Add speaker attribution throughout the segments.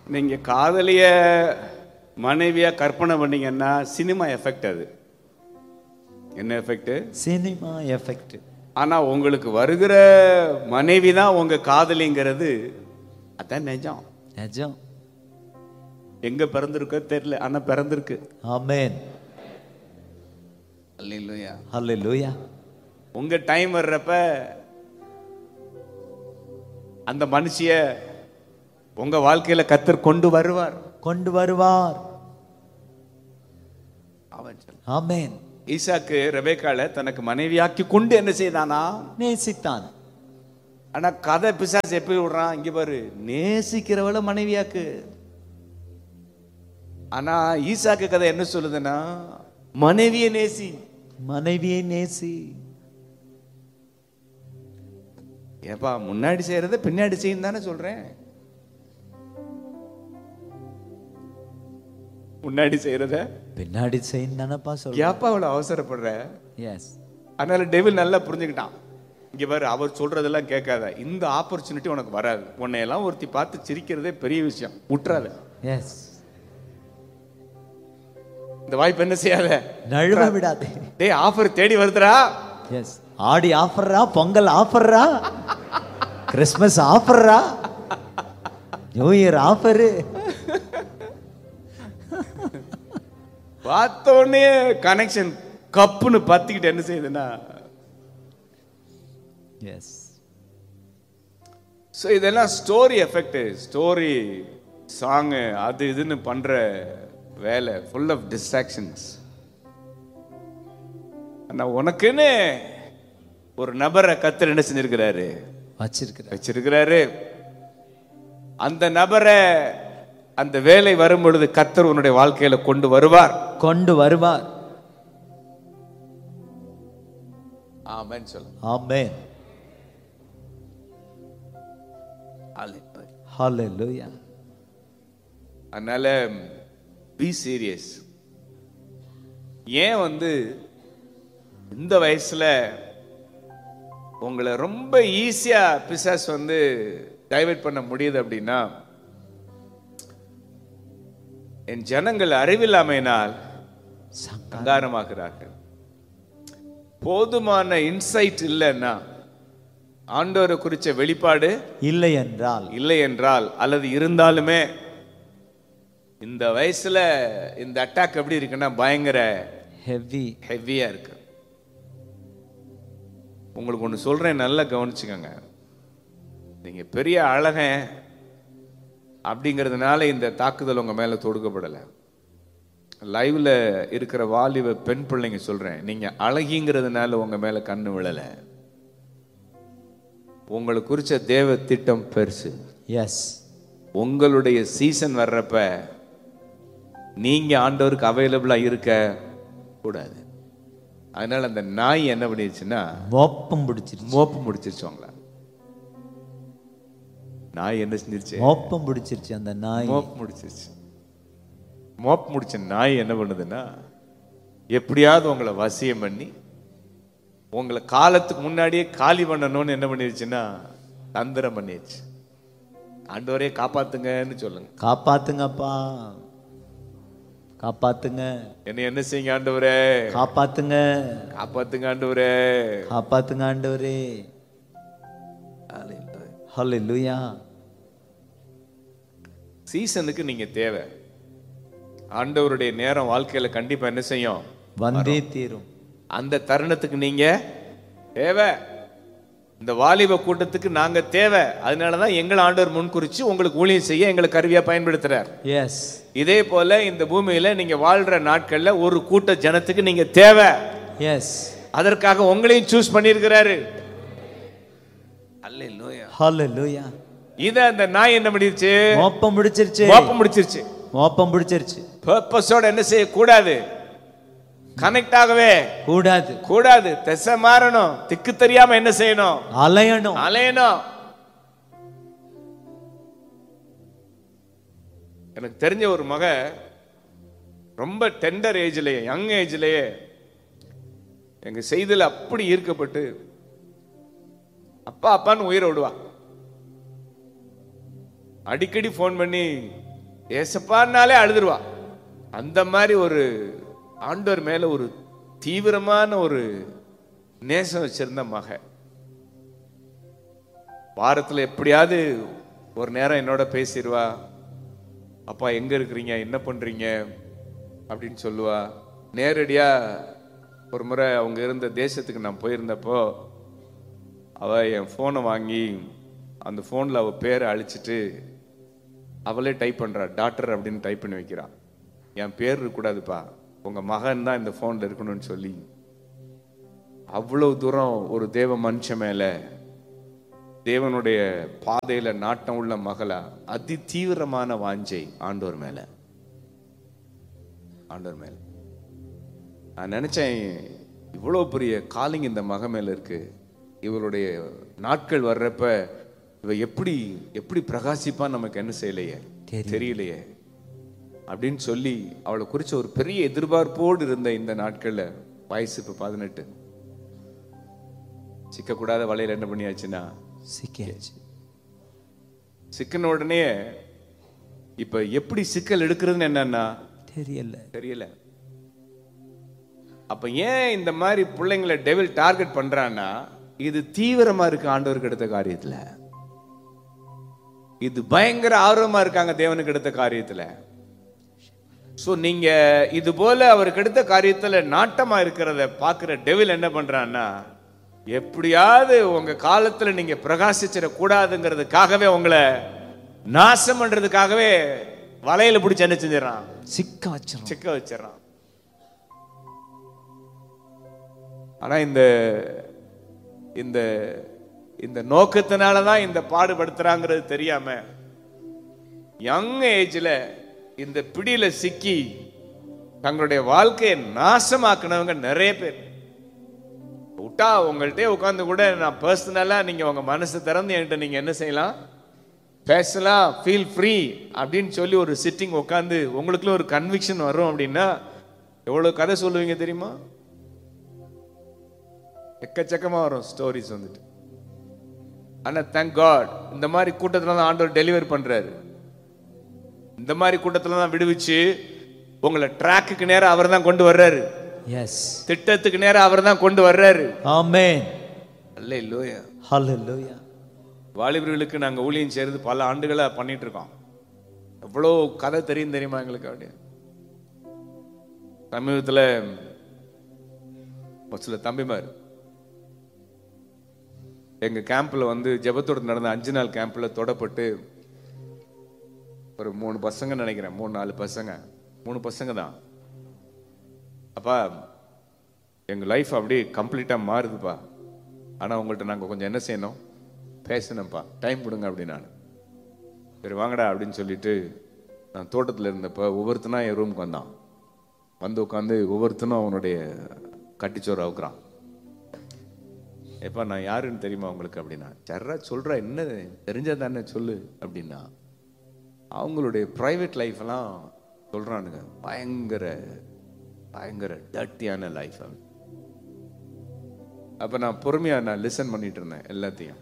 Speaker 1: நீங்க காதலிய மனைவியா கற்பனை பண்ணீங்கன்னா சினிமா எஃபெக்ட். அது என்ன எஃபெக்ட்?
Speaker 2: Cinema effect.
Speaker 1: ஆனா உங்களுக்கு வருகிற மனைவி தான் உங்க காதலிங்கிறது. அதான் நிஜம்.
Speaker 2: நிஜம்.
Speaker 1: எங்க பிறந்திருக்கோ தெரியல, ஆனா பிறந்திருக்கு.
Speaker 2: ஆமென்.
Speaker 1: அல்லேலூயா.
Speaker 2: ஹல்லேலூயா.
Speaker 1: உங்க டைம் வர்றப்ப அந்த மனுஷிய உங்க வாழ்க்கையில கர்த்தர் கொண்டு வருவார்.
Speaker 2: கொண்டு வருவார்.
Speaker 1: அவன்
Speaker 2: ஆமென்.
Speaker 1: ஈசாக்கு ரெபேக்காளை தனக்கு மனைவியாக்கி கொண்டு என்ன செய்தானா?
Speaker 2: நேசித்தான்.
Speaker 1: ஆனா கதை பிசாசு எப்படி விடுறான்? இங்க பாரு, நேசிக்கிறவள மனைவியாக்கு. ஆனா ஈசாக்கு கதை என்ன சொல்லுதுன்னா, மனைவியை நேசி.
Speaker 2: மனைவியை நேசி.
Speaker 1: ஏப்பா, முன்னாடி செய்யறத பின்னாடி செய்யும் தானே சொல்றேன். முன்னாடி செய்யறத
Speaker 2: பின்னாடி செய்யும் தானப்பா சொல்றேன்.
Speaker 1: ஏப்பா அவ்வளவு அவசரப்படுற?
Speaker 2: எஸ்.
Speaker 1: அதனால டெவில் நல்லா புரிஞ்சுக்கிட்டான். இங்க பாரு, அவர் சொல்றதெல்லாம் கேட்காத. இந்த ஆப்பர்ச்சுனிட்டி உனக்கு வராது. உன்னையெல்லாம் ஒருத்தி பார்த்து சிரிக்கிறதே பெரிய விஷயம். விட்டுறாத.
Speaker 2: எஸ்.
Speaker 1: இந்த வாய்ப்பு என்ன செய்யாத,
Speaker 2: நழுவ விடாதே.
Speaker 1: டேய், ஆஃபர் தேடி வருதுடா.
Speaker 2: எஸ். ஆடி ஆஃபர்ரா, Pongal ஆஃபர்ரா, Christmas ஆஃபர்ரா, new year offer.
Speaker 1: பார்த்த உடனே கனெக்ஷன் கப்புன்னு பத்திக்கிட்டு என்ன செய்யுதுன்னா,
Speaker 2: எஸ்.
Speaker 1: ஸோ இதெல்லாம் ஸ்டோரி எஃபெக்ட். ஸ்டோரி சாங்கு அது இதுன்னு பண்ற வேலை, ஃபுல் ஆஃப் டிஸ்ட்ராக்ஷன்ஸ். ஆனால் உனக்குன்னு ஒரு நபரை கர்த்தர் என்ன செஞ்சிருக்கிறாரு? வச்சிருக்கிறாரு. அந்த நபரை அந்த வேலை வரும் பொழுது கர்த்தர் உன்னுடைய வாழ்க்கையில கொண்டு வருவார்.
Speaker 2: கொண்டு வருவார்.
Speaker 1: ஆமென் சொல்லு.
Speaker 2: ஆமென். ஹல்லேலூயா.
Speaker 1: அதனால பி சீரியஸ். ஏன் இந்த வயசுல உங்களை ரொம்ப ஈஸியா பிசாஸ் டைவர்ட் பண்ண முடியுது அப்படின்னா, என் ஜனங்கள் அறிவில்லாமையினால் சங்காரமாகிறார்கள். போதுமான இன்சைட் இல்லைன்னா, ஆண்டவரை குறிச்ச வெளிப்பாடு இல்லை என்றால் அல்லது இருந்தாலுமே, இந்த வயசுல இந்த அட்டாக் எப்படி இருக்குன்னா பயங்கர ஹெவியா இருக்கு. உங்களுக்கு ஒன்று சொல்றேன், நல்லா கவனிச்சுக்கோங்க. நீங்க பெரிய அழகன் அப்படிங்கிறதுனால இந்த தாக்குதல் உங்க மேல தொடுக்கப்படலை. லைவ்ல இருக்கிற வாலிப பெண் பிள்ளைங்க சொல்றேன், நீங்க அழகிங்கிறதுனால உங்க மேல கண்ணு விழல. உங்களை குறிச்ச தேவ திட்டம் பெருசு.
Speaker 2: எஸ்.
Speaker 1: உங்களுடைய சீசன் வர்றப்ப நீங்க ஆண்டவருக்கு அவைலபிளா இருக்க கூடாது. அதனால அந்த நாய் என்ன பண்ணிருச்சுன்னா மோப்பம் பிடிச்சிருச்சு. அவங்கள நாய் என்ன செஞ்சிருச்சு?
Speaker 2: மோப்பம் பிடிச்சிருச்சு. அந்த நாய்
Speaker 1: மோப்பம் முடிச்ச நாய் என்ன பண்ணுதுன்னா, எப்படியாவது உங்களை வசியம் பண்ணி உங்களை காலத்துக்கு முன்னாடியே காலி பண்ணணும்னு என்ன பண்ணிருச்சுன்னா தந்திரம் பண்ணிடுச்சு. ஆண்டவரே காப்பாத்துங்கன்னு சொல்லுங்க.
Speaker 2: காப்பாத்துங்கப்பா, காப்பாத்துங்க.
Speaker 1: என்ன செய்யுங்க ஆண்டவரே?
Speaker 2: காப்பாத்துங்க,
Speaker 1: காப்பாத்துங்க ஆண்டவரே,
Speaker 2: காப்பாத்துங்க ஆண்டவரே. ஹல்லேலூயா.
Speaker 1: சீசனுக்கு நீங்க தேவை. ஆண்டவருடைய நேரம் வாழ்க்கையில கண்டிப்பா என்ன செய்யும்?
Speaker 2: வந்தே தீரும்.
Speaker 1: அந்த தருணத்துக்கு நீங்க தேவை. இந்த வாலிப கூட்டத்துக்கு நாங்க தேவை. அதனாலதான் எங்களை ஆண்டவர் முன்குறிச்சு உங்களுக்கு ஊழியம் செய்ய எங்களை கருவியா பயன்படுத்துறார்.
Speaker 2: எஸ்.
Speaker 1: இதே போல இந்த பூமியில நீங்க வாழ்ற நாட்கள்ல ஒரு கூட்ட ஜனத்துக்கு நீங்க தேவை.
Speaker 2: எஸ்.
Speaker 1: அதற்காக உங்களையும் சூஸ் பண்ணியிருக்கிறாரு. அல்லேலூயா.
Speaker 2: ஹல்லேலூயா.
Speaker 1: இத அந்த நாய் என்ன பண்ணிருச்சு?
Speaker 2: மோப்பம் பிடிச்சிருச்சு.
Speaker 1: பர்பஸோட என்ன செய்ய கூடாது? கனெக்ட் ஆகவே கூடாது. திசை மாறணும். திக்கு தெரியாம என்ன செய்யணும்? அலையணும். எனக்கு தெரிஞ்ச ஒரு மக ரொம்ப டெண்டர் ஏஜ்லயே, யங் ஏஜ்லயே எங்க செய்தியில் அப்படி ஈர்க்கப்பட்டு அப்பா அப்பான்னு உயிரை விடுவா. அடிக்கடி போன் பண்ணி ஏசப்பான்னாலே அழுதுருவா. அந்த மாதிரி ஒரு ஆண்டவர் மேல ஒரு தீவிரமான ஒரு நேசம் வச்சிருந்த மக. வாரத்துல எப்படியாவது ஒரு நேரம் என்னோட பேசிடுவா. அப்பா எங்க இருக்கிறீங்க, என்ன பண்றீங்க அப்படின்னு சொல்லுவா. நேரடியா ஒரு முறை அவங்க இருந்த தேசத்துக்கு நான் போயிருந்தப்போ அவ என் போனை வாங்கி அந்த போன்ல அவ பேரை அழிச்சிட்டு அவளே டைப் பண்றா, டாக்டர் அப்படின்னு டைப் பண்ணி வைக்கிறா. என் பேர் இருக்கக்கூடாதுப்பா, உங்க மகன் தான் இந்த போன்ல இருக்கணும்னு சொல்லி அவ்வளவு தூரம் ஒரு தேவ மனுஷன் மேல, தேவனுடைய பாதையில நாட்டம் உள்ள மகளா, அதி தீவிரமான வாஞ்சை ஆண்டவர் மேல. ஆண்டவர் மேல நான் நினைச்சேன், இவ்வளவு பெரிய காலிங் இந்த மக மேல இருக்கு. இவளுடைய நாட்கள் வர்றப்ப இவ எப்படி எப்படி பிரகாசிப்பா நமக்கு என்ன செய்யலையே தெரியலையே அப்படின்னு சொல்லி அவளை குறிச்ச ஒரு பெரிய எதிர்பார்ப்போடு இருந்த இந்த நாட்கள்ல வயசு இப்ப 18. சிக்கக்கூடாத வலையில என்ன பண்ணியாச்சுன்னா
Speaker 2: சிக்கியாச்சு.
Speaker 1: சிக்கன உடனே இப்ப எப்படி சிக்கல் எடுக்கிறதுன்னு என்னன்னா தெரியல. அப்ப ஏன் இந்த மாதிரி பிள்ளைங்களை டெவில் டார்கெட் பண்றான்னா, இது தீவிரமா இருக்கு ஆண்டவருக்கு எடுத்த காரியத்துல, இது பயங்கர ஆர்வமா இருக்காங்க தேவனுக்கு எடுத்த காரியத்துல. சோ நீங்க இது போல அவருக்கு எடுத்த காரியத்துல நாட்டமா இருக்கிறத பாக்குற டெவில் என்ன பண்றான்னா, எப்படியாவது உங்க காலத்துல நீங்க பிரகாசிச்சிட கூடாதுங்கிறதுக்காகவே உங்களை நாசம் பண்றதுக்காகவே வலையில பிடிச்சு என்ன செஞ்சிடறான், சிக்க வச்சிடறான். ஆனா இந்த இந்த இந்த நோக்கத்தினாலதான் இந்த பாடுபடுத்துறாங்கிறது தெரியாம யங் ஏஜ்ல இந்த பிடியில சிக்கி தங்களுடைய வாழ்க்கையை நாசமாக்குனவங்க நிறைய பேர். விட்டா உங்கள்கிட்ட உட்காந்து கூட நான் பர்சனலா நீங்க உங்க மனசு திறந்து என்கிட்ட நீங்க என்ன செய்யலாம், பேசலாம், ஃபீல் ஃப்ரீ அப்படின்னு சொல்லி ஒரு சிட்டிங் உட்காந்து உங்களுக்குள்ள ஒரு கன்விக்ஷன் வரும் அப்படின்னா எவ்வளவு கதை சொல்லுவீங்க தெரியுமா? எக்கச்சக்கமா வரும் ஸ்டோரிஸ் வந்துட்டு. ஆனா தேங்க் காட் இந்த மாதிரி கூட்டத்துல தான் ஆண்டவர் டெலிவர் பண்றாரு. இந்த மாதிரி கூட்டத்துல தான் விடுவிச்சு உங்களை ட்ராக்குக்கு நேரா அவர் தான் கொண்டு வர்றாரு. திட்டத்துக்கு நேரா அவர் தான் கொண்டு வர்றாரு.
Speaker 2: ஆமென்.
Speaker 1: அல்லேலூயா.
Speaker 2: ஹல்லேலூயா.
Speaker 1: வாலிபர்களுக்கு நாங்க ஊழியம் செய்யறது பல ஆண்டுகளா பண்ணிட்டு இருக்கோம். எவ்வளவு கதை தெரியும் தெரியுமா எங்களுக்கு. அப்படியே சமீபத்துல சில தம்பிமார் எங்க கேம்ப்ல வந்து ஜெபத்தோடு நடந்த 5 நாள் கேம்ப்ல தொடப்பட்டு ஒரு 3 பசங்க நினைக்கிறேன், 3-4 பசங்க, 3 பசங்க தான். அப்பா எங்க லைஃப் அப்படியே கம்ப்ளீட்டா மாறுதுப்பா. ஆனா உங்கள்கிட்ட நாங்க கொஞ்சம் என்ன செய்யணும், பேசணும்ப்பா, டைம் கொடுங்க அப்படின்னு. நான் சரி வாங்கடா அப்படின்னு சொல்லிட்டு நான் தோட்டத்தில் இருந்தப்ப ஒவ்வொருத்தனா என் ரூமுக்கு வந்தான். வந்து உட்காந்து ஒவ்வொருத்தனும் அவனுடைய கட்டிச்சோறு அவுக்குறான். எப்பா நான் யாருன்னு தெரியுமா உங்களுக்கு அப்படின்னா, சர்ரா சொல்றா, என்ன தெரிஞ்சா தானே சொல்லு அப்படின்னா. அவங்களுடைய பிரைவேட் லைஃப் எல்லாம் சொல்றானுங்க. பயங்கர பயங்கர டர்ட்டியான லைஃப். அப்ப நான் பொறுமையா நான் லிசன் பண்ணிட்டு இருந்தேன் எல்லாத்தையும்.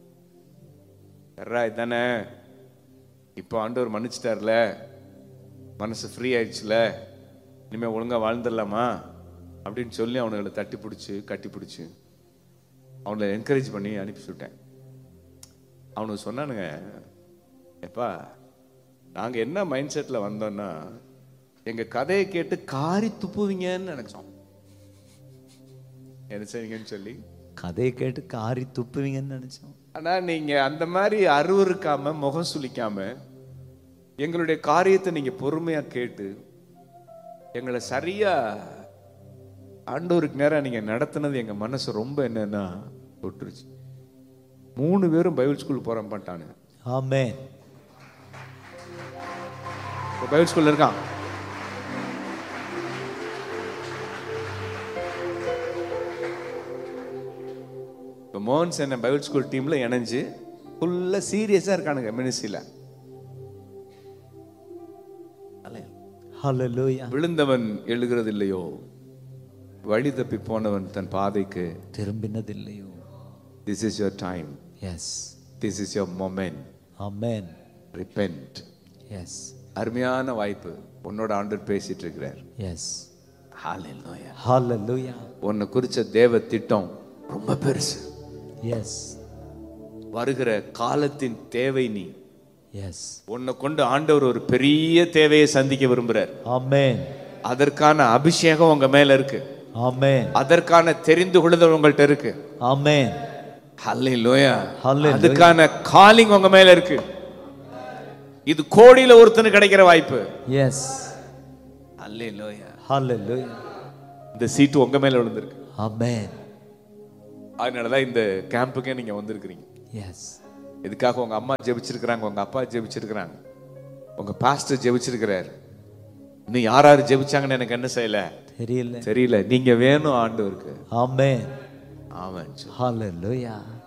Speaker 1: சர்ரா இதானே, இப்போ ஆண்டவர் மன்னிச்சிட்டார்ல, மனசு ஃப்ரீ ஆயிடுச்சுல, இனிமே ஒழுங்கா வாழ்ந்துடலாமா அப்படின்னு சொல்லி அவனுங்களை தட்டி பிடிச்சி கட்டி பிடிச்சி அவனை என்கரேஜ் பண்ணி அனுப்பி விட்டேன். அவனுக்கு சொன்னானுங்க, எப்பா நாங்க என்ன மைண்ட் செட்ல வந்தோம்னா, எங்க கதையை கேட்டு காரி துப்புவீங்கன்னு நினைச்சோம். என்ன செய்வீங்கன்னு சொல்லி
Speaker 2: கதையை கேட்டு காரி துப்புவீங்கன்னு நினைச்சோம்.
Speaker 1: ஆனா நீங்க அந்த மாதிரி அருவருக்காம முகம் சுளிக்காம எங்களுடைய காரியத்தை நீங்க பொறுமையா கேட்டு எங்களை சரியா ஆண்டவருக்கு நேரம் நீங்க நடத்தினது எங்க மனசு ரொம்ப என்னன்னா தொட்டுருச்சு. 3 பேரும் பைபிள் ஸ்கூல் போறோம் பண்ணிட்டானுங்க.
Speaker 2: ஆமென்.
Speaker 1: பைபிள் ஸ்கூல்ல இருக்கான். மோகன்ஸ் என்ன பைபிள் ஸ்கூல் டீம்ல இணைஞ்சு ஃபுல்லா சீரியஸா இருக்கானுங்க மினிஸ்ட்ரியில.
Speaker 2: ஹல்லேலூயா.
Speaker 1: விழுந்தவன் எழுகிறது இல்லையோ, வழி தப்பி போனவன் தன் பாதைக்கு
Speaker 2: திரும்பினதில்லையோ.
Speaker 1: This is your time.
Speaker 2: Yes.
Speaker 1: This is your moment.
Speaker 2: Amen.
Speaker 1: Repent.
Speaker 2: Yes.
Speaker 1: அருமையான வாய்ப்பு. உன்னோட ஆண்டவர் பேசிட்டு இருக்கிறார்.
Speaker 2: எஸ்.
Speaker 1: ஹalleluya.
Speaker 2: ஹalleluya.
Speaker 1: உன்னை குறிச்ச தேவ திட்டம் ரொம்ப பெருசு.
Speaker 2: எஸ்.
Speaker 1: வருகிற காலத்தின் தேவை நீ.
Speaker 2: எஸ்.
Speaker 1: உன்னை கொண்டு ஆண்டவர் ஒரு பெரிய தேவையை சந்திக்க விரும்புறார்.
Speaker 2: ஆமென்.
Speaker 1: அதற்கான அபிஷேகம் உங்க மேல இருக்கு.
Speaker 2: ஆமென்.
Speaker 1: அதற்கான தெரிந்து கொள்ளுதல் உங்கள்ட்ட இருக்கு.
Speaker 2: ஆமென்.
Speaker 1: ஹalleluya.
Speaker 2: Hallelujah.
Speaker 1: அதுக்கான காலிங் உங்க மேல இருக்கு. இது கோடியில ஒருத்தனுக்கு கிடைக்கிற வாய்ப்பு.
Speaker 2: எஸ்.
Speaker 1: ஹalleluya.
Speaker 2: ஹalleluya.
Speaker 1: இந்த சீட்டு உங்க மேல விழுந்திருக்கு.
Speaker 2: ஆமென்.
Speaker 1: அதனாலதான் இந்த கேம்புக்கே நீங்க வந்திருக்கிறீங்க.
Speaker 2: எஸ்.
Speaker 1: இதுக்காக உங்க அம்மா ஜெபிச்சிருக்கிறாங்க, உங்க அப்பா ஜெபிச்சிருக்கிறாங்க, உங்க பாஸ்டர் ஜெபிச்சிருக்கிறார். இன்னும் யார் ஜெபிச்சாங்கன்னு எனக்கு என்ன தெரியல. நீங்க வேணும் ஆண்டவருக்கு.
Speaker 2: ஆமென்.
Speaker 1: ஆமென்.
Speaker 2: ஹalleluya.